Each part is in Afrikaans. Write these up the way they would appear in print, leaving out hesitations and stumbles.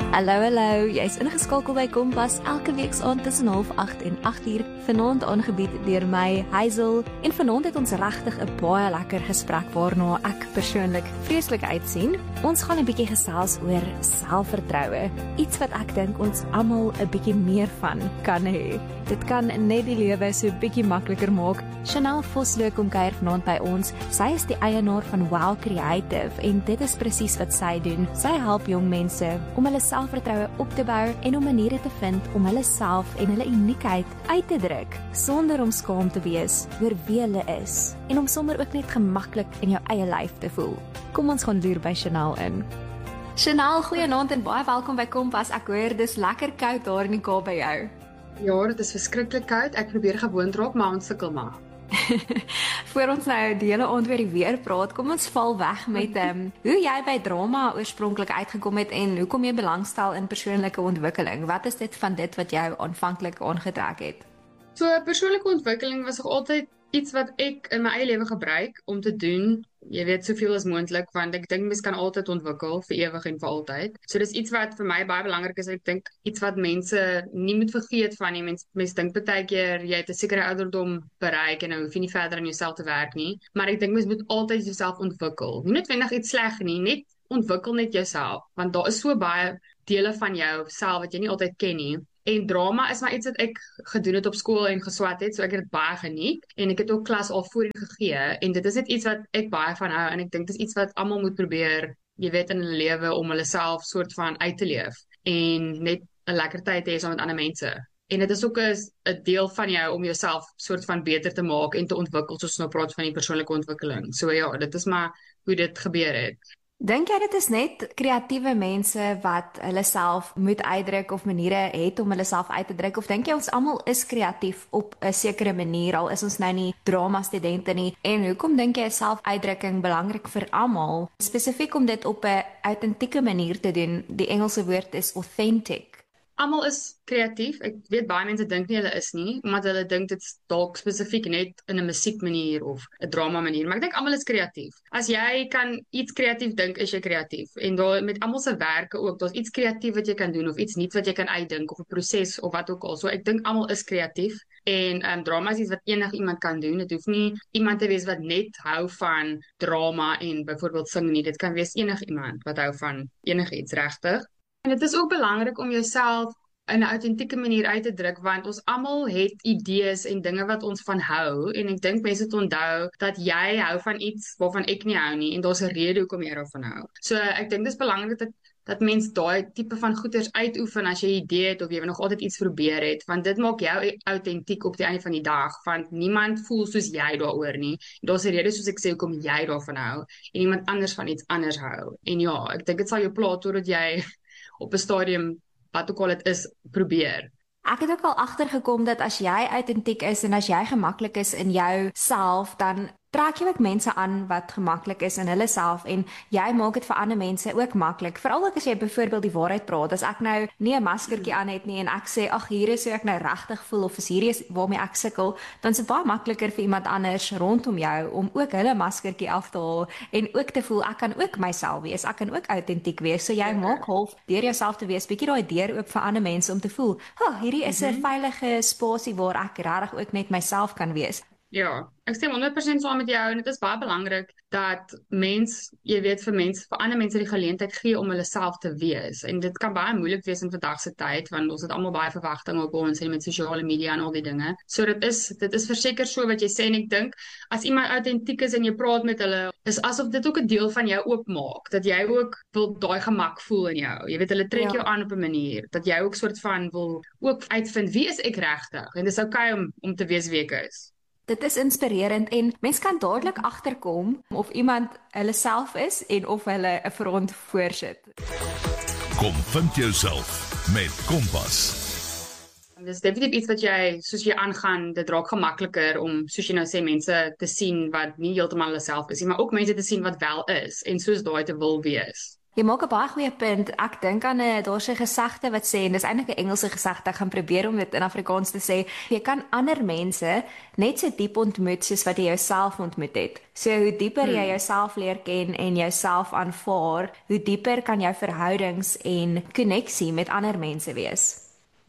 Hallo, jy is ingeskakel by Kompas elke weeksaand tussen 7:30 en 8:00. Vanaand aangebied deur my, Hazel, en vanaand het ons regtig 'n baie lekker gesprek waarna ek persoonlik vreeslik uitsien. Ons gaan 'n bietjie gesels oor selfvertroue, iets wat ek dink ons almal 'n bietjie meer van kan hê. Dit kan net die lewe so 'n bietjie makliker maak. Chanel Vosloo kom kuier vanaand by ons. Sy is die eienaar van Wow Creative en dit is presies wat sy doen. Sy help jong mense om hulle selfvertroue op te bou en om maniere te vind om hulle self en hulle uniekheid uit te druk sonder om skaam te wees oor wie hulle is en om sommer ook net gemaklik in jou eie lyf te voel. Kom ons gaan loer by Chanel in. Chanel, goeienaand en baie welkom by Kompas. Ek hoor dis lekker koud daar in die Kaap by jou. Ja, dit is verskriklik koud. Ek probeer gewoond raak, maar ons sukkel maar. Voor ons nou die hele aand oor die weer praat, kom ons val weg met hoe jy by drama oorspronklik uitgekom het en hoekom jy belangstel in persoonlike ontwikkeling. Wat is dit van dit wat jou aanvanklik aangetrek het? So, persoonlike ontwikkeling was nog altyd iets wat ek in my eie lewe gebruik om te doen. Jy weet, soveel as moontlik, want ek dink mens kan altyd ontwikkel, vir ewig en vir altyd. So dis iets wat vir my baie belangrik is. Ek dink iets wat mense nie moet vergeet van nie. Mense dink baie keer jy het 'n sekere ouderdom bereik en nou hoef jy nie verder aan jouself te werk nie. Maar ek dink mens moet altyd jouself ontwikkel. Nie noodwendig iets sleg nie, net ontwikkel net jouself, want daar is so baie dele van jouself wat jy nie altyd ken nie. En drama is maar iets wat ek gedoen het op skool en geswat het, so ek het dit baie geniet en ek het ook klas al voorheen gegee en dit is net iets wat ek baie van hou en ek dink dit is iets wat almal moet probeer, jy weet, in hulle lewe om hulle self soort van uit te leef en net 'n lekker tyd te hê saam met ander mense. En dit is ook 'n deel van jou om jouself soort van beter te maak en te ontwikkel, soos nou praat van die persoonlike ontwikkeling. So ja, dit is maar hoe dit gebeur het. Dink jy dit is net kreatiewe mense wat hulle self moet uitdruk of maniere het om hulle self uit te druk, of dink jy ons almal is kreatief op 'n sekere manier, al is ons nou nie drama studente nie, en hoekom dink jy is selfuitdrukking belangrik vir almal, spesifiek om dit op 'n autentieke manier te doen? Die Engelse woord is authentic. Almal is kreatief. Ek weet baie mense dink nie hulle is nie, omdat hulle dink dit's dalk spesifiek net in 'n musiekmanier of 'n drama manier, maar ek dink almal is kreatief. As jy kan iets kreatief dink, is jy kreatief. En daar met almal se werke ook, daar's iets kreatief wat jy kan doen of iets nuuts wat jy kan uitdink of 'n proses of wat ook al. So ek dink almal is kreatief en drama is iets wat enigiemand kan doen. Dit hoef nie iemand te wees wat net hou van drama en byvoorbeeld sing nie. Dit kan wees enigiemand wat hou van enigiets regtig. En dit is ook belangrik om jouself in 'n autentieke manier uit te druk, want ons almal het idees en dinge wat ons van hou en ek dink mense moet onthou dat jy hou van iets waarvan ek nie hou nie en daar's 'n rede hoekom jy daarvan hou. So ek dink dis belangrik dat mens daai tipe van goeders uitoefen as jy 'n idee het of jy nog altyd iets probeer het, want dit maak jou autentiek op die einde van die dag, want niemand voel soos jy daaroor nie. Daar's 'n rede, soos ek sê, hoekom jy daarvan hou en iemand anders van iets anders hou. En ja, ek dink dit sal jou pla totdat jy op 'n stadium, wat ook al dit is, probeer. Ek het ook al agtergekom dat as jy autentiek is en as jy gemaklik is in jou self, dan trek jy ook mense aan wat gemaklik is in hulle self en jy maak dit vir ander mense ook maklik. Veral ook as jy byvoorbeeld die waarheid praat. As ek nou nie 'n maskertjie aan het nie en ek sê ag, hier is hoe ek nou regtig voel of is hierdie is waarmee ek sukkel, dan is dit baie makliker vir iemand anders rondom jou om ook hulle maskertjie af te haal en ook te voel ek kan ook myself wees, ek kan ook autentiek wees. So jy maak half deur jouself te wees bietjie daai deur oop vir ander mense om te voel, hierdie is 'n veilige spasie waar ek regtig ook net myself kan wees. Ja, ek stem 100% saam met jou en dit is baie belangrik dat jy weet, vir ander mense die geleentheid gee om hulle self te wees. En dit kan baie moeilik wees in vandag se tyd, want ons het almal baie verwagtinge op ons en met sosiale media en al die dinge. So dit is verseker so wat jy sê en ek dink as iemand autentiek is en jy praat met hulle, is asof dit ook 'n deel van jou oopmaak, dat jy ook wil daai gemak voel in jou. Jy weet, hulle trek jou aan op 'n manier dat jy ook soort van wil ook uitvind wie is ek regtig en dis okay om te wees wie ek is. Dit is inspirerend en mens kan dadelik agterkom of iemand hulle self is en of hulle 'n front voorsit. Kom vind jouself met Kompas. Dis definitief iets wat soos jy aangaan, dit raak gemakliker om, soos jy nou sê, mense te sien wat nie heeltemal hulle self is nie, maar ook mense te sien wat wel is en soos daai te wil wees. Jy maak 'n baie goeie punt. Ek dink aan 'n daar's 'n gesegde wat sê en dis eintlik 'n Engelse gesegde. Ek gaan probeer om dit in Afrikaans te sê. Jy kan ander mense net so diep ontmoet soos wat jy jouself ontmoet het. So hoe dieper jy jouself leer ken en jouself aanvaar, hoe dieper kan jou verhoudings en koneksie met ander mense wees.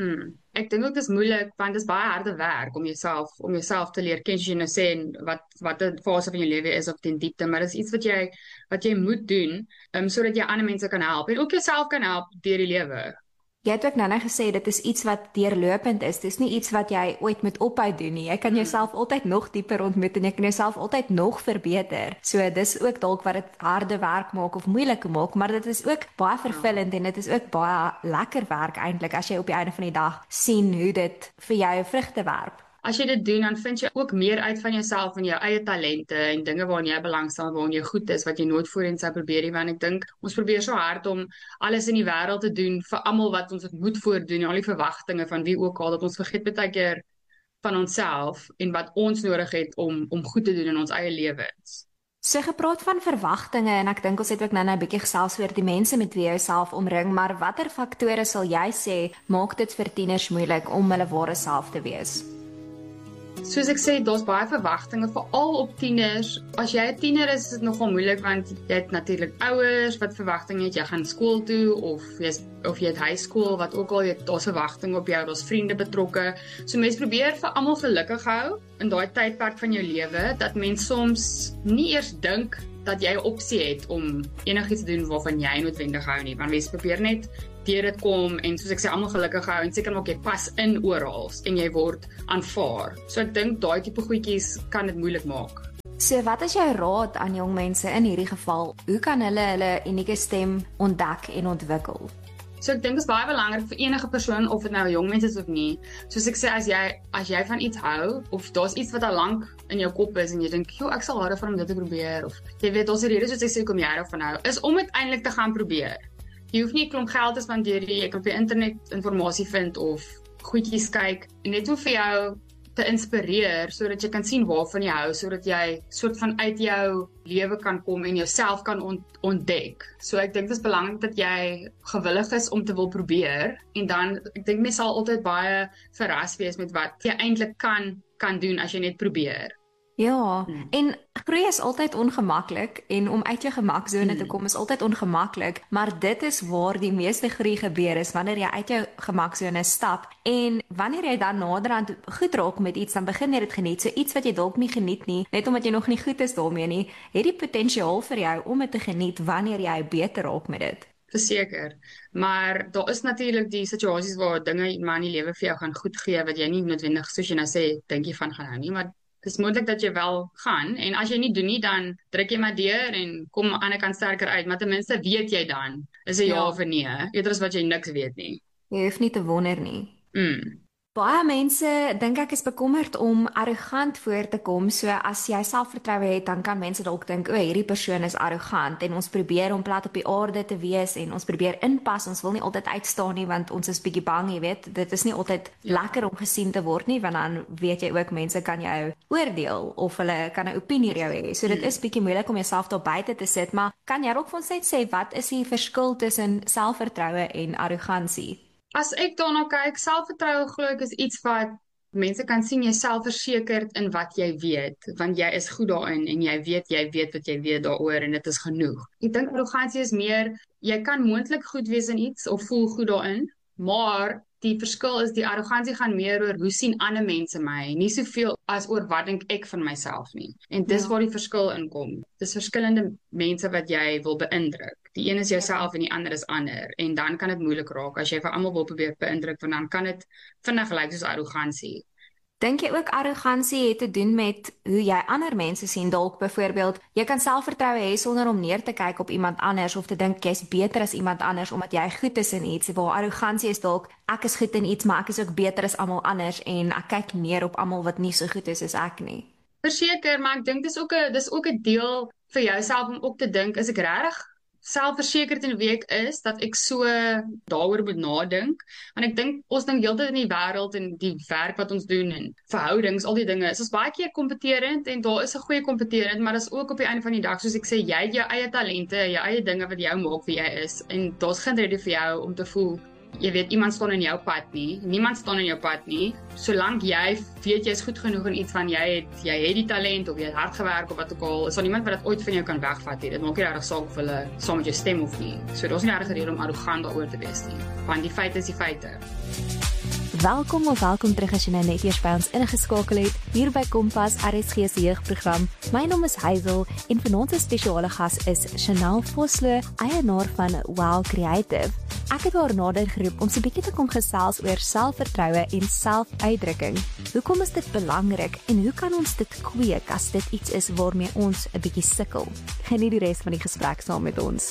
Ek dink ook dis moeilik want dit is baie harde werk om jouself te leer ken, soos jy nou sê, en wat 'n fase van jou lewe is op ten diepte, maar dis iets wat jy moet doen, sodat jy ander mense kan help en ook jouself kan help deur die lewe. Jy het ook nou gesê dit is iets wat deurlopend is. Dis nie iets wat jy ooit moet ophou doen nie. Jy kan jouself altyd nog dieper ontmoet en jy kan jouself altyd nog verbeter. So dis ook dalk wat dit harde werk maak of moeilik maak, maar dit is ook baie vervullend en dit is ook baie lekker werk eintlik as jy op die einde van die dag sien hoe dit vir jou vrugte werp. As jy dit doen, dan vind jy ook meer uit van jouself en jou eie talente en dinge waarin jy belangstel, waarin jy goed is, wat jy nooit voorheen sou probeer nie, want ek dink ons probeer so hard om alles in die wêreld te doen vir almal wat ons moet voordoen, al die verwagtinge van wie ook al, dat ons vergeet baie keer van onsself en wat ons nodig het om goed te doen in ons eie lewens. So gepraat van verwagtinge en ek dink ons het ook nou 'n bietjie gesels oor die mense met wie jy jouself omring, maar watter faktore sal jy sê maak dit vir tieners moeilik om hulle ware self te wees? Soos ek sê, daar's baie verwagtinge, veral op tieners. As jy 'n tiener is dit nogal moeilik want jy het natuurlik ouers wat verwagtinge het, jy gaan skool toe of jy het hoërskool, wat ook al, daar's verwagtinge op jou, daar's vriende betrokke. So mens probeer vir almal gelukkig hou in daai tydperk van jou lewe dat mens soms nie eers dink dat jy 'n opsie het om enigiets te doen waarvan jy noodwendig hou nie, want mens probeer net deur dit kom en soos ek sê, almal gelukkig hou en seker maak jy pas in oral en jy word aanvaar. So ek dink daai tipe goedjies kan dit moeilik maak. So wat is jou raad aan jong mense in hierdie geval? Hoe kan hulle unieke stem ontdek en ontwikkel? So ek dink dit is baie belangrik vir enige persoon, of dit nou 'n jong mens is of nie. Soos ek sê, as jy van iets hou of daar's iets wat al lank in jou kop is en jy dink, "Joe, ek sal harder van om dit te probeer," of jy weet, daar's 'n rede soos ek sê kom jy daarvan hou, is om dit eintlik te gaan probeer. Jy hoef nie 'n klomp geld te spandeer nie, jy kan op die internet inligting vind of goedjies kyk en net om vir jou te inspireer sodat jy kan sien waarvan jy hou, sodat jy soort van uit jou lewe kan kom en jouself kan ontdek. So ek dink dit is belangrik dat jy gewillig is om te wil probeer en dan ek dink mens sal altyd baie verras wees met wat jy eintlik kan doen as jy net probeer. Ja, en groei is altyd ongemaklik en om uit jou gemaksone te kom is altyd ongemaklik, maar dit is waar die meeste groei gebeur is wanneer jy uit jou gemaksone stap en wanneer jy dan naderhand goed raak met iets, dan begin jy dit geniet. So iets wat jy dalk nie geniet nie, net omdat jy nog nie goed is daarmee nie, het die potensiaal vir jou om dit te geniet wanneer jy beter raak met dit. Verseker, maar daar is natuurlik die situasies waar dinge in die lewe vir jou gaan goed gee wat jy nie noodwendig soos jy nou sê dink jy van gaan hou nie, maar dis moontlik dat jy wel gaan en as jy nie doen nie dan druk jy maar deur en kom aan die ander kant sterker uit, maar ten minste weet jy dan is 'n ja of 'n nee, eerder as wat jy niks weet nie. Jy hoef nie te wonder nie. Baie mense dink ek is bekommerd om arrogant voor te kom. So as jy selfvertroue het, dan kan mense dalk dink, "O, hierdie persoon is arrogant." En ons probeer om plat op die aarde te wees en ons probeer inpas. Ons wil nie altyd uitstaan nie want ons is bietjie bang, jy weet. Dit is nie altyd lekker om gesien te word nie, want dan weet jy ook mense kan jou oordeel of hulle kan 'n opinie oor jou hê. So dit is bietjie moeilik om jouself daar buite te sit, maar kan jy ook vir ons net sê wat is die verskil tussen selfvertroue en arrogansie? As ek daarna kyk, selfvertroue glo ek is iets wat mense kan sien jy selfversekerd in wat jy weet, want jy is goed daarin en jy weet wat jy weet daaroor en dit is genoeg. Ek dink arrogansie is meer, jy kan moontlik goed wees in iets of voel goed daarin, maar die verskil is die arrogansie gaan meer oor hoe sien ander mense my, nie soveel as oor wat dink ek van myself nie. En dis waar die verskil inkom. Dis verskillende mense wat jy wil beïndruk. Die een is jouself en die ander is ander en dan kan dit moeilik raak as jy vir almal wil probeer beïndruk, want dan kan dit vinnig lyk soos arrogansie. Dink jy ook arrogansie het te doen met hoe jy ander mense sien? Dalk byvoorbeeld, jy kan selfvertroue hê sonder om neer te kyk op iemand anders of te dink jy's beter as iemand anders omdat jy goed is in iets. Waar arrogansie is dalk, ek is goed in iets, maar ek is ook beter as almal anders en ek kyk neer op almal wat nie so goed is as ek nie. Verseker, maar ek dink dis ook 'n deel vir jouself om ook te dink, is ek regtig selfversekerd in wie ek is, dat ek so daaroor moet nadink. Want ek dink, ons dink heeltyd in die wêreld en die werk wat ons doen en verhoudings, al die dinge, is ons baie keer kompeterend en daar is 'n goeie kompeterend, maar dis ook op die einde van die dag, soos ek sê, jy het jou eie talente, jou eie dinge wat jou maak wie jy is, en daar's geen rede vir jou om te voel, jy weet, iemand staan in jou pad nie, niemand staan in jou pad nie, solank jy weet jy is goed genoeg in iets van jy het die talent, of jy het hard gewerk, of wat ook al, is daar niemand wat dit ooit van jou kan wegvat nie, dit maak nie regtig saak of hulle saam met jou stem of nie, so daar's nie regtig 'n rede om arrogant daaroor te wees nie, want die feite is die feite. Welkom terug as jy nou net eers by ons ingeskakel het, hier by Kompas, RSG se jeugprogram. My naam is Hazel, en vanaand se spesiale gas is Chanel Vosloo, eienaar van Wow Creative. Ek het haar nader geroep om so 'n bietjie te kom gesels oor selfvertroue en selfuitdrukking. Hoekom is dit belangrik en hoe kan ons dit kweek as dit iets is waarmee ons 'n bietjie sukkel? Geniet die res van die gesprek saam met ons.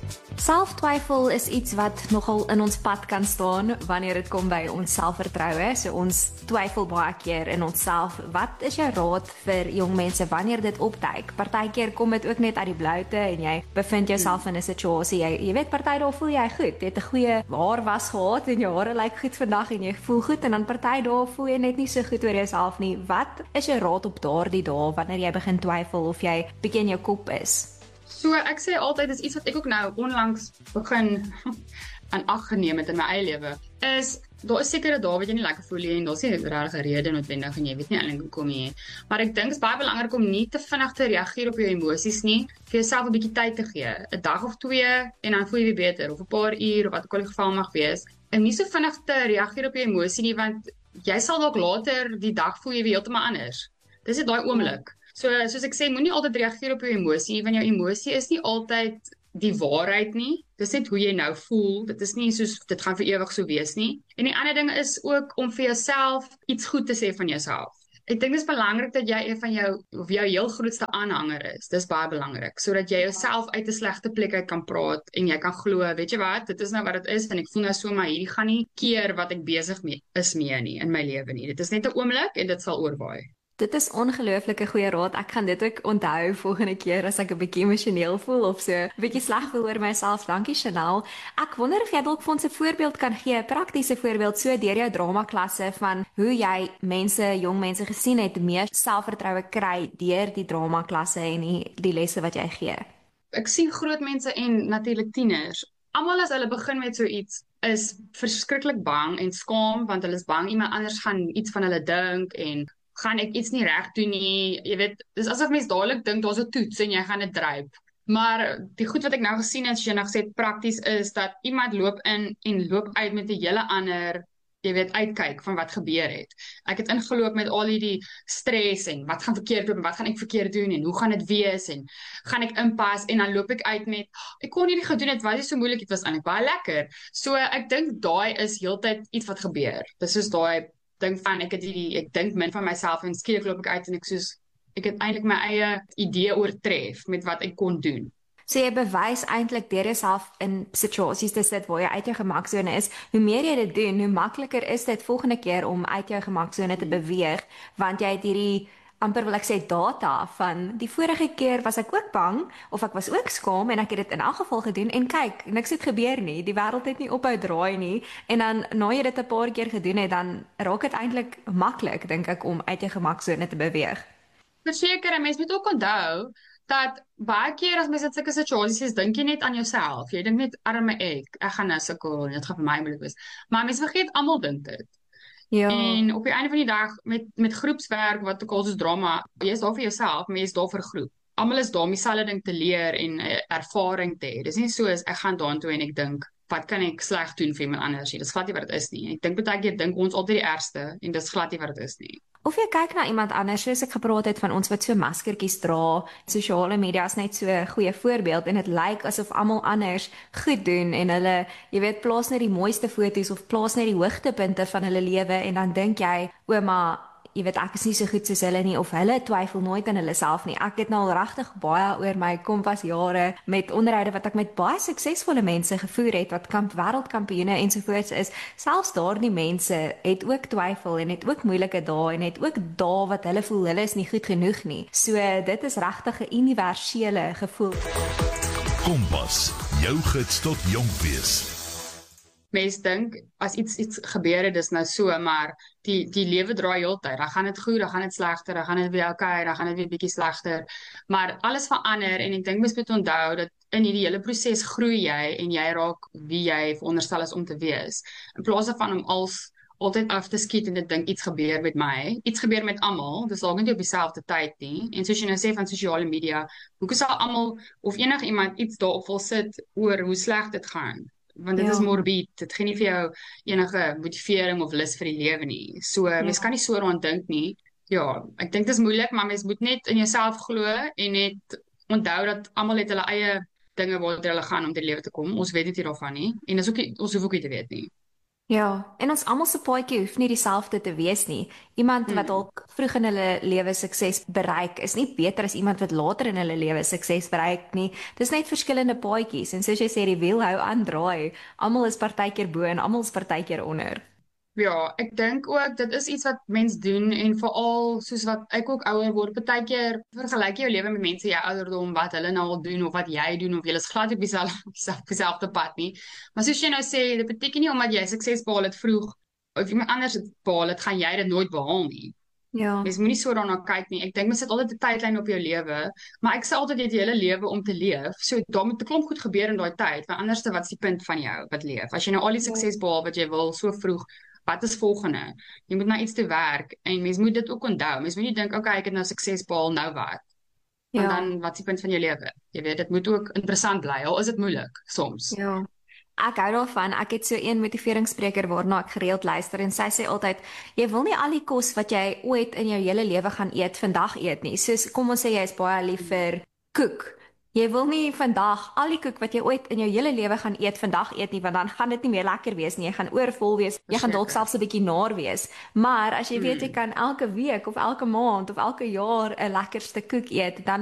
Selftwyfel is iets wat nogal in ons pad kan staan wanneer dit kom by ons selfvertroue. So ons twyfel baie keer in onsself. Wat is jou raad vir jong mense wanneer dit opduik? Partykeer kom dit ook net uit die bloute en jy bevind jouself in 'n situasie. Jy weet, party dae voel jy goed. Jy het 'n goeie haarwas gehad en jou hare lyk goed vandag en jy voel goed, en dan party dae voel jy net nie so goed oor jouself nie. Wat is jou raad op daardie dae wanneer jy begin twyfel of jy bietjie in jou kop is? So ek sê altyd, is iets wat ek ook nou onlangs begin aan ag geneem het in my eie lewe, is daar is sekere dae wat jy nie lekker voel nie en daar's nie regtig 'n rede noodwendig en jy weet nie eintlik hoekom nie. Maar ek dink dit is baie belangrik om nie te vinnig te reageer op jou emosies nie, vir jouself 'n bietjie tyd te gee, 'n dag of 2 en dan voel jy weer beter, of 'n paar uur of wat ook al die geval mag wees. En nie so vinnig te reageer op jou emosie nie, want jy sal dalk later die dag voel jy weer heeltemal anders. Dis net daai oomblik. So soos ek sê, moenie altyd reageer op jou emosie, want jou emosie is nie altyd die waarheid nie. Dis net hoe jy nou voel. Dit is nie soos dit gaan vir ewig so wees nie. En die ander ding is ook om vir jouself iets goed te sê van jouself. Ek dink dit is belangrik dat jy een van jou heel grootste aanhanger is. Dis baie belangrik, sodat jy jouself uit 'n slegte plek uit kan praat en jy kan glo, weet jy wat, dit is nou wat dit is en ek voel nou so, maar hierdie gaan nie keer wat ek besig mee is nie in my lewe nie. Dit is net 'n oomblik en dit sal oorwaai. Dit is ongelooflike goeie raad. Ek gaan dit ook onthou volgende keer as ek 'n bietjie emosioneel voel of so 'n bietjie sleg voel oor myself. Dankie Chanel. Ek wonder of jy dalk vir ons 'n voorbeeld kan gee, 'n praktiese voorbeeld so deur jou dramaklasse van hoe jy jong mense gesien het meer selfvertroue kry deur die dramaklasse en die lesse wat jy gee. Ek sien groot mense en natuurlik tieners. Almal as hulle begin met so iets is verskriklik bang en skaam want hulle is bang iemand anders gaan iets van hulle dink en gaan ek iets nie reg doen nie, jy weet, dis asof mens dadelik dink daar's 'n toets en jy gaan dit dryp. Maar die goed wat ek nou gesien het, as jy nou gesê prakties is, dat iemand loop in en loop uit met 'n hele ander, jy weet, uitkyk van wat gebeur het. Ek het ingeloop met al hierdie stres en wat gaan verkeerd loop en wat gaan ek verkeerd doen en hoe gaan dit wees en gaan ek inpas en dan loop ek uit met, ek kon hierdie gedoen het, was nie so moeilik, dit was eintlik baie lekker. So ek dink daai is heeltyd iets wat gebeur. Dis soos daai dink van ek dink min van myself en skielik loop ek uit en ek het eintlik my eie idee oortref met wat ek kon doen. So jy bewys eintlik deur jouself in situasies te sit waar jy uit jou gemaksone is. Hoe meer jy dit doen, hoe makliker is dit volgende keer om uit jou gemaksone te beweeg, want jy het hierdie amper wil ek sê data van die vorige keer was ek ook bang of ek was ook skaam en ek het dit in elk geval gedoen en kyk, niks het gebeur nie, die wêreld het nie ophou draai nie en dan na jy dit 'n paar keer gedoen het, dan raak dit eintlik maklik dink ek om uit jou gemaksone te beweeg. Verseker, en mens moet ook onthou dat baie keer as mens in sulke situasies is, dink jy net aan jouself. Jy dink net arme ek gaan nou sukkel en dit gaan vir my moeilik wees. Maar mens vergeet almal dink dit. Ja. En op die einde van die dag met groepswerk wat ook al soos drama, jy is daar vir jouself, maar jy is daar vir groep. Almal is daar om dieselfde ding te leer en ervaring te hê. Dis nie so as ek gaan daartoe en ek dink, wat kan ek sleg doen vir iemand anders nie? Dis glad nie wat dit is nie. Ek dink baie keer dink ons altyd die ergste en dis glad nie wat dit is nie. Of jy kyk na iemand anders, soos ek gepraat het van ons wat so maskertjies dra, sosiale media is net so 'n goeie voorbeeld en dit lyk asof almal anders goed doen en hulle, jy weet, plaas net die mooiste foto's of plaas net die hoogtepunte van hulle lewe en dan dink jy, ouma, jy weet, ek is nie so goed soos hulle nie, of hulle twyfel nooit aan hulle self nie. Ek het nou al regtig baie oor my Kompas jare met onderhoude wat ek met baie suksesvolle mense gevoer het, wat wêreldkampioene ensovoorts is. Selfs daardie mense het ook twyfel en het ook moeilike dae en het ook dae wat hulle voel hulle is nie goed genoeg nie. So dit is regtig 'n universele gevoel. Kompas, jou gids tot jonk wees. Mense dink as iets gebeur het, dis nou so, maar die lewe draai heeltyd. Dan gaan dit goed, dan gaan dit slegter, dan gaan dit weer okay, dan gaan dit weer bietjie slegter. Maar alles verander en ek dink mens moet onthou dat in hierdie hele proses groei jy en jy raak wie jy veronderstel is om te wees. In plaas daarvan om altyd af te skiet en te dink iets gebeur met my. Iets gebeur met almal. Dis dalk nie op dieselfde tyd nie. En soos jy nou sê van sosiale media, hoekom sal almal of enigiemand iets daarop wil sit oor hoe sleg dit gaan? Want dit is morbied, dit gee nie vir jou enige motivering of lus vir die lewe nie. So, mens kan nie so daaraan dink nie. Ja, ek dink dit is moeilik, maar mens moet net in jouself glo en net onthou dat almal het hulle eie dinge waar hulle gaan om te lewe te kom. Ons weet nie daarvan nie. En dis ook ons hoef ook nie te weet nie. Ja, en ons almal se paadjie hoef nie dieselfde te wees nie. Iemand wat dalk vroeg in hulle lewe sukses bereik, is nie beter as iemand wat later in hulle lewe sukses bereik nie. Dis net verskillende paadjies en soos jy sê, die wiel hou aan draai. Almal is partykeer bo en almal is partykeer onder. Ja, ek dink ook dit is iets wat mens doen en veral soos wat ek ook ouer word, partykeer vergelyk jy jou lewe met mense jou ouderdom wat hulle nou al doen of wat jy doen of jy is glad op dieselfde pad nie. Maar soos jy nou sê, dit beteken nie omdat jy sukses behaal het vroeg of iemand anders het behaal het, gaan jy dit nooit behaal nie. Ja. Mens moenie so daarna kyk nie. Ek dink mens sit altyd 'n tydlyn op jou lewe, maar ek sê altyd jy het die hele lewe om te leef. So daar moet 'n klomp goed gebeur in daai tyd, want anders wat is die punt van jou wat leef? As jy nou al die sukses behaal wat jy wil so vroeg, wat is volgende? Jy moet na iets toe werk en mens moet dit ook onthou. Mens moet nie dink, okay, ek het nou sukses behaal, nou wat? Want dan wat is die punt van jou lewe? Jy weet, dit moet ook interessant bly. Al is dit moeilik soms. Ja. Ek hou daarvan. Ek het so een motiveringsspreker waarna ek gereeld luister en sy sê altyd, jy wil nie al die kos wat jy ooit in jou hele lewe gaan eet, vandag eet nie. Soos kom ons sê jy is baie lief vir koek. Jy wil nie vandag al die koek wat jy ooit in jou hele lewe gaan eet, vandag eet nie, want dan gaan dit nie meer lekker wees nie. Jy gaan oorvol wees. Jy gaan dalk selfs 'n bietjie naar wees. Maar as jy weet jy kan elke week of elke maand of elke jaar 'n lekkerste koek eet, dan